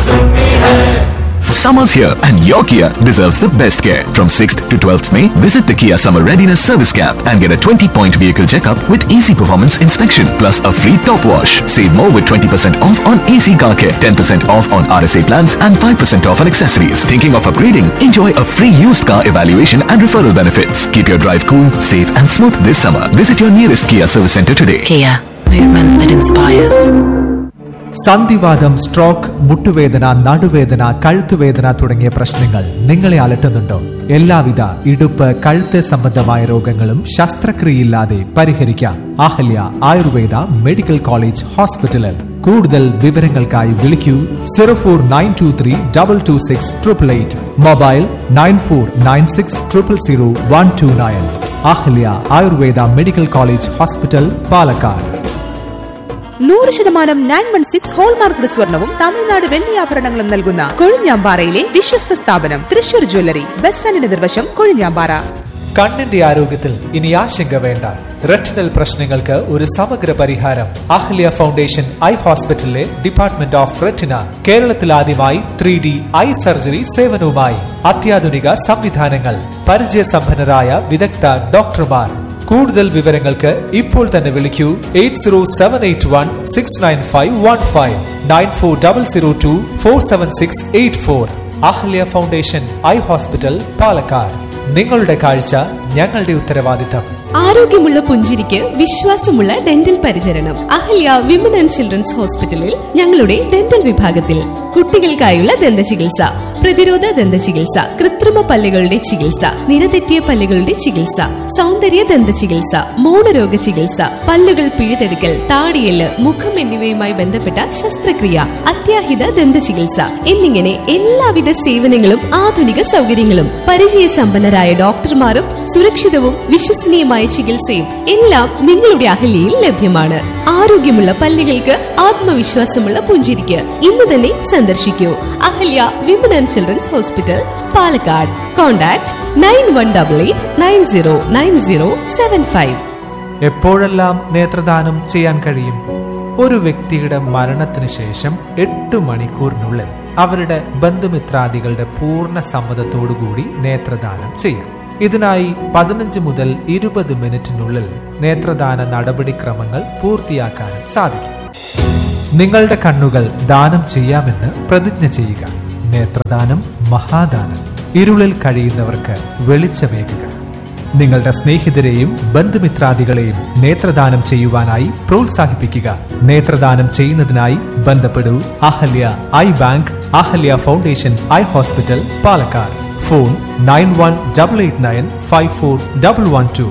Summer's here and your Kia deserves the best care. From 6th to 12th May, visit the Kia Summer Readiness Service Camp and get a 20-point vehicle checkup with easy performance inspection plus a free top wash. Save more with 20% off on AC car care, 10% off on RSA plans and 5% off on accessories. Thinking of upgrading? Enjoy a free used car evaluation and referral benefits. Keep your drive cool, safe and smooth this summer. Visit your nearest Kia service center today. Kia, movement that inspires. സന്ധിവാതം, stroke, മുട്ടുവേദന, നടുവേദന, കഴുത്തുവേദന തുടങ്ങിയ പ്രശ്നങ്ങൾ നിങ്ങളെ അലട്ടുന്നുണ്ടോ? എല്ലാവിധ ഇടുപ്പ്, കഴുത്ത് സംബന്ധമായ രോഗങ്ങളും ശസ്ത്രക്രിയയില്ലാതെ പരിഹരിക്കാം അഹല്യ ആയുർവേദ മെഡിക്കൽ കോളേജ് ഹോസ്പിറ്റലിൽ. കൂടുതൽ വിവരങ്ങൾക്കായി വിളിക്കൂ 0492322688, mobile 9496000129. Ahalya Ayurveda medical college hospital, Palakkad. 100% 916 hallmark സ്വർണവും തമിഴ്നാട് വെള്ളിയാഭരണങ്ങളും നൽകുന്ന കൊഴിഞ്ഞാമ്പാറയിലെ വിശ്വസ്ത സ്ഥാപനം തൃശൂർ ജ്വല്ലറി, ബസ് സ്റ്റാൻഡിന് എതിർവശം, കൊഴിഞ്ഞാമ്പാറ. കണ്ണിന്റെ ആരോഗ്യത്തിൽ ഇനി ആശങ്ക വേണ്ട. റെറ്റിനൽ പ്രശ്നങ്ങൾക്ക് ഒരു സമഗ്ര പരിഹാരം അഹല്യ ഫൗണ്ടേഷൻ ഐ ഹോസ്പിറ്റലിലെ ഡിപ്പാർട്ട്മെന്റ് ഓഫ് റെറ്റിന. കേരളത്തിൽ ആദ്യമായി 3D ഐ സർജറി സേവനവുമായി അത്യാധുനിക സംവിധാനങ്ങൾ, പരിചയസമ്പന്നരായ വിദഗ്ധ ഡോക്ടർമാർ. കൂടുതൽ വിവരങ്ങൾക്ക് ഇപ്പോൾ തന്നെ വിളിക്കൂ 8078169515 9400247684. Ahalya foundation eye hospital, Palakkad. നിങ്ങളുടെ കാഴ്ച ഞങ്ങളുടെ ഉത്തരവാദിത്തം. ആരോഗ്യമുള്ള പുഞ്ചിരിക്ക് വിശ്വാസമുള്ള ഡെന്റൽ പരിചരണം അഹല്യ വിമൻ ആൻഡ് ചിൽഡ്രൻസ് ഹോസ്പിറ്റലിൽ ഞങ്ങളുടെ ഡെന്റൽ വിഭാഗത്തിൽ. കുട്ടികൾക്കായുള്ള ദന്ത ചികിത്സ, പ്രതിരോധ ദന്ത ചികിത്സ, കൃത്രിമ പല്ലുകളുടെ ചികിത്സ, നിരതെറ്റിയ പല്ലുകളുടെ ചികിത്സ, സൗന്ദര്യ ദന്ത ചികിത്സ, മൗനരോഗ ചികിത്സ, പല്ലുകൾ പിഴുതെടുക്കൽ, താടിയെല്ല്, മുഖം എന്നിവയുമായി ബന്ധപ്പെട്ട ശസ്ത്രക്രിയ, അത്യാഹിത ദന്ത ചികിത്സ എന്നിങ്ങനെ എല്ലാവിധ സേവനങ്ങളും ആധുനിക സൗകര്യങ്ങളും പരിചയസമ്പന്നരായ ഡോക്ടർമാരും സുരക്ഷിതവും വിശ്വസനീയമായ ചികിത്സയും എല്ലാം നിങ്ങളുടെ അഹല്യയിൽ ലഭ്യമാണ്. ആരോഗ്യമുള്ള പല്ലുകൾക്ക് ആത്മവിശ്വാസമുള്ള പുഞ്ചിരിക്ക് ഇന്ന് തന്നെ സന്ദർശിക്കൂ Ahalya women and children's hospital, Palakkad. Contact 9188909075. എപ്പോഴെല്ലാം നേത്രദാനം ചെയ്യാൻ കഴിയും? ഒരു വ്യക്തിയുടെ മരണത്തിന് ശേഷം 8 മണിക്കൂറിനുള്ളിൽ അവരുടെ ബന്ധുമിത്രാദികളുടെ പൂർണ്ണ സമ്മതത്തോടുകൂടി നേത്രദാനം ചെയ്യാം. ഇതിനായി 15 മുതൽ 20 മിനിറ്റിനുള്ളിൽ നേത്രദാന നടപടിക്രമങ്ങൾ പൂർത്തിയാക്കാനും സാധിക്കും. നിങ്ങളുടെ കണ്ണുകൾ ദാനം ചെയ്യാമെന്ന് പ്രതിജ്ഞ ചെയ്യുക. നേത്രദാനം മഹാദാനം. ഇരുളിൽ കഴിയുന്നവർക്ക് വെളിച്ചമേകുക. നിങ്ങളുടെ സ്നേഹിതരെയും ബന്ധുമിത്രാദികളെയും നേത്രദാനം ചെയ്യുവാനായി പ്രോത്സാഹിപ്പിക്കുക. നേത്രദാനം ചെയ്യുന്നതിനായി ബന്ധപ്പെടൂ Ahalya I bank, Ahalya foundation eye hospital, Palakkad. Phone 9188954112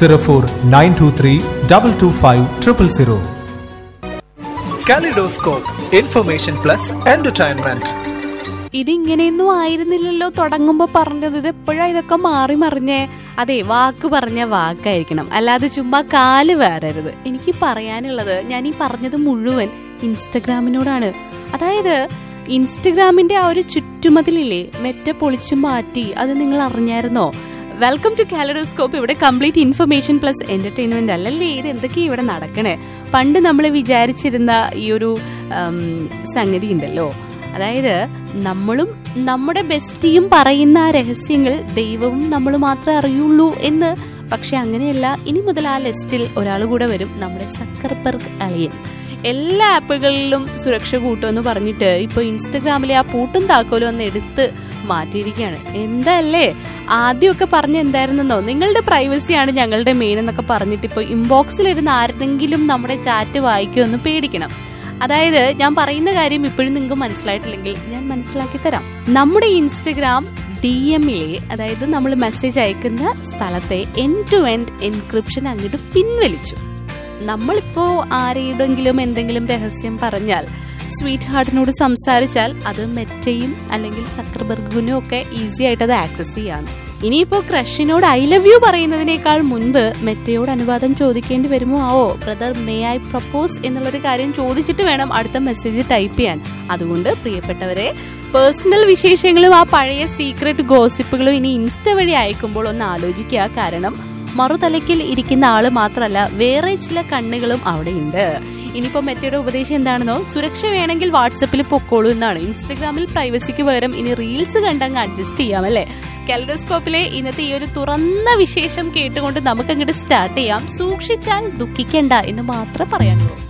04923225000. Kaleidoscope, information plus entertainment. ഇതിങ്ങനെയൊന്നും ആയിരുന്നില്ലല്ലോ തുടങ്ങുമ്പോ പറഞ്ഞത്. ഇത് എപ്പോഴാ ഇതൊക്കെ മാറി മറിഞ്ഞേ? അതെ, വാക്ക് പറഞ്ഞ വാക്കായിരിക്കണം, അല്ലാതെ ചുമ്മാ കാല് വേറരുത്. എനിക്ക് പറയാനുള്ളത്, ഞാൻ ഈ പറഞ്ഞത് മുഴുവൻ ഇൻസ്റ്റഗ്രാമിനോടാണ്. അതായത് ഇൻസ്റ്റഗ്രാമിന്റെ ആ ഒരു ചുറ്റുമതിലില്ലേ, മെറ്റ പൊളിച്ചു മാറ്റി. അത് നിങ്ങൾ അറിഞ്ഞായിരുന്നോ? Welcome to kaleidoscope. ഇവിടെ കംപ്ലീറ്റ് ഇൻഫർമേഷൻ പ്ലസ് എന്റർടൈൻമെന്റ് അല്ലല്ലേ? ഇത് എന്തൊക്കെയാ ഇവിടെ നടക്കണേ? പണ്ട് നമ്മൾ വിചാരിച്ചിരുന്ന ഈ ഒരു സംഗതി ഉണ്ടല്ലോ, അതായത് നമ്മളും നമ്മുടെ ബെസ്റ്റിയും പറയുന്ന ആ രഹസ്യങ്ങൾ ദൈവവും നമ്മൾ മാത്രമേ അറിയുള്ളൂ എന്ന്. പക്ഷെ അങ്ങനെയല്ല. ഇനി മുതൽ ആ ലിസ്റ്റിൽ ഒരാൾ കൂടെ വരും, നമ്മുടെ സക്കർബർഗ് അളിയൻ. എല്ലാ ആപ്പുകളിലും സുരക്ഷ കൂട്ടുമെന്ന് പറഞ്ഞിട്ട് ഇപ്പൊ ഇൻസ്റ്റഗ്രാമിലെ ആ പൂട്ടും താക്കോലും ഒന്ന് എടുത്ത് മാറ്റിയിരിക്കുകയാണ്. എന്തല്ലേ ആദ്യമൊക്കെ പറഞ്ഞ എന്തായിരുന്നോ, നിങ്ങളുടെ പ്രൈവസിയാണ് ഞങ്ങളുടെ മെയിൻ എന്നൊക്കെ പറഞ്ഞിട്ട് ഇപ്പൊ ഇൻബോക്സിലിരുന്ന് ആരെങ്കിലും നമ്മുടെ ചാറ്റ് വായിക്കുമെന്ന് പേടിക്കണം. അതായത് ഞാൻ പറയുന്ന കാര്യം ഇപ്പോഴും നിങ്ങൾക്ക് മനസ്സിലായിട്ടില്ലെങ്കിൽ ഞാൻ മനസ്സിലാക്കി തരാം. നമ്മുടെ ഇൻസ്റ്റഗ്രാം DM-ലെ, അതായത് നമ്മൾ മെസ്സേജ് അയക്കുന്ന സ്ഥലത്തെ എൻഡ് ടു എൻഡ് എൻക്രിപ്ഷൻ അങ്ങോട്ട് പിൻവലിച്ചു. നമ്മളിപ്പോ ആരെയെങ്കിലും എന്തെങ്കിലും രഹസ്യം പറഞ്ഞാൽ, സ്വീറ്റ് ഹാർട്ടിനോട് സംസാരിച്ചാൽ അത് മെറ്റയും അല്ലെങ്കിൽ സക്കർബർഗിനും ഒക്കെ ഈസി ആയിട്ട് അത് ആക്സസ് ചെയ്യാം. ഇനിയിപ്പോ ക്രഷിനോട് ഐ ലവ് യു പറയുന്നതിനേക്കാൾ മുൻപ് മെറ്റയോട് അനുവാദം ചോദിക്കേണ്ടി വരുമോ ആവോ? ബ്രദർ മേ ഐ പ്രപ്പോസ് എന്നുള്ളൊരു കാര്യം ചോദിച്ചിട്ട് വേണം അടുത്ത മെസ്സേജ് ടൈപ്പ് ചെയ്യാൻ. അതുകൊണ്ട് പ്രിയപ്പെട്ടവരെ, പേഴ്സണൽ വിശേഷങ്ങളും ആ പഴയ സീക്രട്ട് ഗോസിപ്പുകളും ഇനി ഇൻസ്റ്റ വഴി അയക്കുമ്പോൾ ഒന്ന് ആലോചിക്കുക. കാരണം മറുതലയ്ക്കിൽ ഇരിക്കുന്ന ആള് മാത്രമല്ല, വേറെ ചില കണ്ണുകളും അവിടെയുണ്ട്. ഇനിയിപ്പോൾ മെറ്റയുടെ ഉപദേശം എന്താണെന്നോ, സുരക്ഷ വേണമെങ്കിൽ വാട്സപ്പിൽ പൊക്കോളൂ എന്നാണ്. ഇൻസ്റ്റഗ്രാമിൽ പ്രൈവസിക്ക് പകരം ഇനി റീൽസ് കണ്ടങ്ങ് അഡ്ജസ്റ്റ് ചെയ്യാം അല്ലേ. കാലിഡോസ്കോപ്പിലെ ഇന്നത്തെ ഈ ഒരു തുറന്ന വിശേഷം കേട്ടുകൊണ്ട് നമുക്ക് അങ്ങോട്ട് സ്റ്റാർട്ട് ചെയ്യാം. സൂക്ഷിച്ചാൽ ദുഃഖിക്കണ്ട എന്ന് മാത്രമേ പറയാനുള്ളൂ.